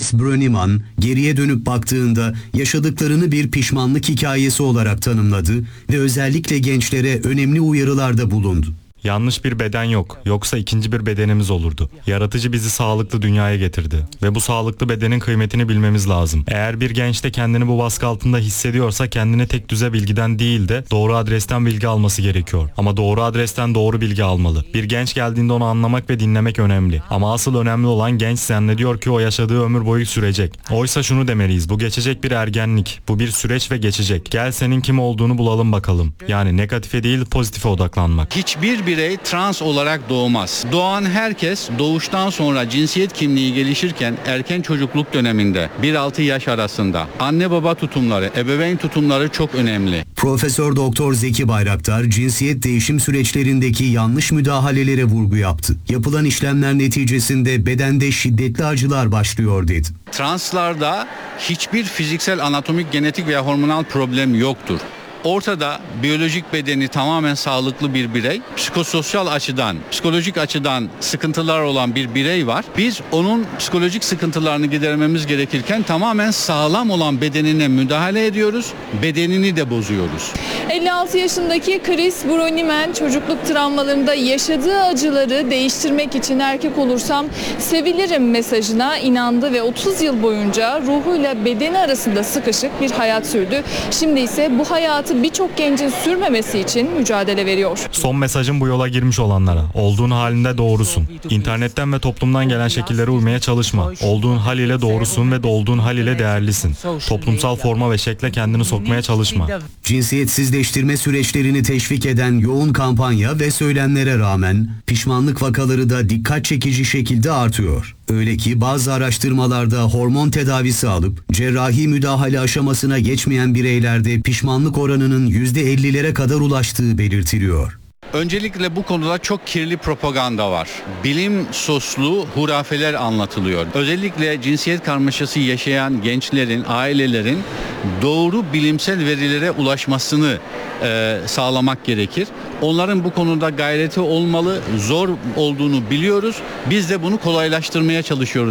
Chris Brönnimann geriye dönüp baktığında yaşadıklarını bir pişmanlık hikayesi olarak tanımladı ve özellikle gençlere önemli uyarılarda bulundu. Yanlış bir beden yok. Yoksa ikinci bir bedenimiz olurdu. Yaratıcı bizi sağlıklı dünyaya getirdi. Ve bu sağlıklı bedenin kıymetini bilmemiz lazım. Eğer bir genç de kendini bu baskı altında hissediyorsa kendini tek düze bilgiden değil de doğru adresten bilgi alması gerekiyor. Ama doğru adresten doğru bilgi almalı. Bir genç geldiğinde onu anlamak ve dinlemek önemli. Ama asıl önemli olan genç zannediyor ki o yaşadığı ömür boyu sürecek. Oysa şunu demeliyiz. Bu geçecek bir ergenlik. Bu bir süreç ve geçecek. Gel senin kim olduğunu bulalım bakalım. Yani negatife değil pozitife odaklanmak. Hiçbir birey trans olarak doğmaz. Doğan herkes doğuştan sonra cinsiyet kimliği gelişirken erken çocukluk döneminde 1-6 yaş arasında anne baba tutumları, ebeveyn tutumları çok önemli. Profesör Doktor Zeki Bayraktar cinsiyet değişim süreçlerindeki yanlış müdahalelere vurgu yaptı. Yapılan işlemler neticesinde bedende şiddetli acılar başlıyor dedi. Translarda hiçbir fiziksel, anatomik, genetik veya hormonal problem yoktur. Ortada biyolojik bedeni tamamen sağlıklı bir birey, psikososyal açıdan, psikolojik açıdan sıkıntılar olan bir birey var. Biz onun psikolojik sıkıntılarını gidermemiz gerekirken tamamen sağlam olan bedenine müdahale ediyoruz, bedenini de bozuyoruz. 56 yaşındaki Chris Brönnimann çocukluk travmalarında yaşadığı acıları değiştirmek için erkek olursam sevilirim mesajına inandı ve 30 yıl boyunca ruhuyla bedeni arasında sıkışık bir hayat sürdü. Şimdi ise bu hayatı birçok gencin sürmemesi için mücadele veriyor. Son mesajım bu yola girmiş olanlara. Olduğun halinde doğrusun. İnternetten ve toplumdan gelen şekillere uymaya çalışma. Olduğun hal ile doğrusun ve olduğun hal ile değerlisin. Toplumsal forma ve şekle kendini sokmaya çalışma. Cinsiyetsizleştirme süreçlerini teşvik eden yoğun kampanya ve söylemlere rağmen pişmanlık vakaları da dikkat çekici şekilde artıyor. Öyle ki bazı araştırmalarda hormon tedavisi alıp cerrahi müdahale aşamasına geçmeyen bireylerde pişmanlık oranının %50'lere kadar ulaştığı belirtiliyor. Öncelikle bu konuda çok kirli propaganda var. Bilim soslu hurafeler anlatılıyor. Özellikle cinsiyet karmaşası yaşayan gençlerin, ailelerin doğru bilimsel verilere ulaşmasını sağlamak gerekir. Onların bu konuda gayreti olmalı, zor olduğunu biliyoruz. Biz de bunu kolaylaştırmaya çalışıyoruz.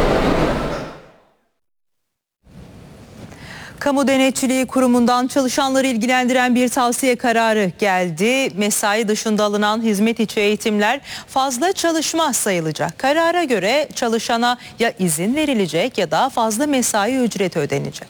Kamu Denetçiliği Kurumu'ndan çalışanları ilgilendiren bir tavsiye kararı geldi. Mesai dışında alınan hizmet içi eğitimler fazla çalışma sayılacak. Karara göre çalışana ya izin verilecek ya da fazla mesai ücreti ödenecek.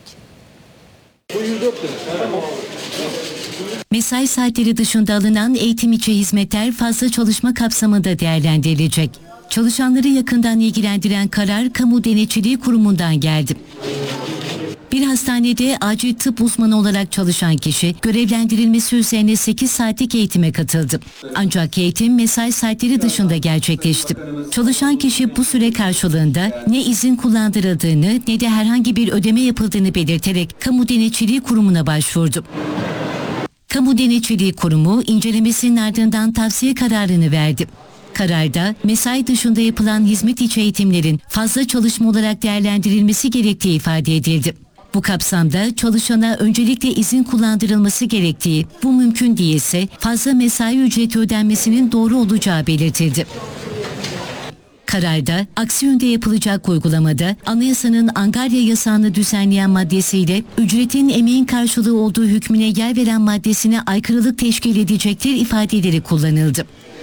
Mesai saatleri dışında alınan eğitim içi hizmetler fazla çalışma kapsamında değerlendirilecek. Çalışanları yakından ilgilendiren karar Kamu Denetçiliği Kurumu'ndan geldi. Bir hastanede acil tıp uzmanı olarak çalışan kişi görevlendirilmesi üzerine 8 saatlik eğitime katıldı. Ancak eğitim mesai saatleri dışında gerçekleşti. Çalışan kişi bu süre karşılığında ne izin kullandırıldığını ne de herhangi bir ödeme yapıldığını belirterek Kamu Denetçiliği Kurumu'na başvurdu. Kamu Denetçiliği Kurumu incelemesinin ardından tavsiye kararını verdi. Kararda mesai dışında yapılan hizmet içi eğitimlerin fazla çalışma olarak değerlendirilmesi gerektiği ifade edildi. Bu kapsamda çalışana öncelikle izin kullandırılması gerektiği, bu mümkün değilse fazla mesai ücreti ödenmesinin doğru olacağı belirtildi. Kararda aksi yönde yapılacak uygulamada anayasanın Angarya yasağını düzenleyen maddesiyle ücretin emeğin karşılığı olduğu hükmüne yer veren maddesine aykırılık teşkil edecektir ifadeleri kullanıldı.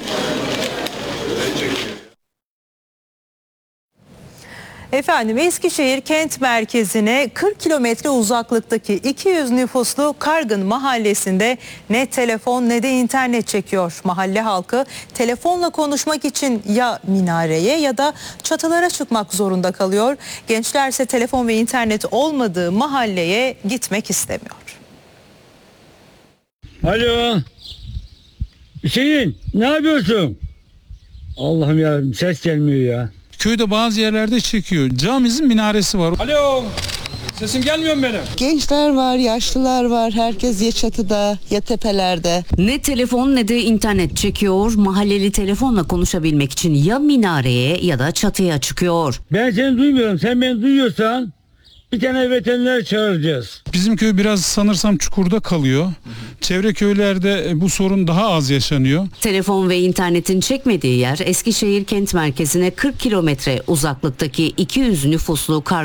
Efendim Eskişehir kent merkezine 40 kilometre uzaklıktaki 200 nüfuslu Kargın mahallesinde ne telefon ne de internet çekiyor. Mahalle halkı telefonla konuşmak için ya minareye ya da çatılara çıkmak zorunda kalıyor. Gençlerse telefon ve internet olmadığı mahalleye gitmek istemiyor. Alo. Hüseyin ne yapıyorsun? Allah'ım ya ses gelmiyor ya. Köyde bazı yerlerde çekiyor. Camimizin minaresi var. Alo. Sesim gelmiyor mu benim? Gençler var, yaşlılar var. Herkes ya çatıda ya tepelerde. Ne telefon ne de internet çekiyor. Mahalleli telefonla konuşabilmek için ya minareye ya da çatıya çıkıyor. Ben seni duymuyorum. Sen beni duyuyorsan bir tane veteriner çağıracağız. Bizim köy biraz sanırsam çukurda kalıyor. Çevre köylerde bu sorun daha az yaşanıyor. Telefon ve internetin çekmediği yer Eskişehir kent merkezine 40 kilometre uzaklıktaki 200 nüfuslu